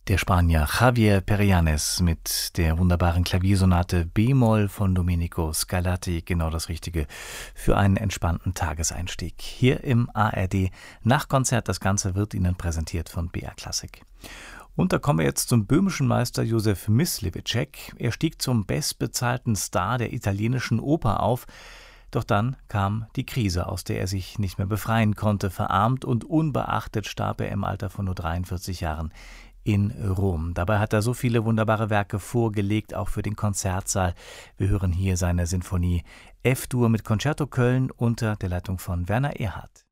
Der Spanier Javier Perianes mit der wunderbaren Klaviersonate B-Moll von Domenico Scarlatti, genau das Richtige für einen entspannten Tageseinstieg. Hier im ARD Nachkonzert, das Ganze wird Ihnen präsentiert von BR Classic. Und da kommen wir jetzt zum böhmischen Meister Józef Mysliveček. Er stieg zum bestbezahlten Star der italienischen Oper auf. Doch dann kam die Krise, aus der er sich nicht mehr befreien konnte. Verarmt und unbeachtet starb er im Alter von nur 43 Jahren in Rom. Dabei hat er so viele wunderbare Werke vorgelegt, auch für den Konzertsaal. Wir hören hier seine Sinfonie F-Dur mit Concerto Köln unter der Leitung von Werner Erhardt.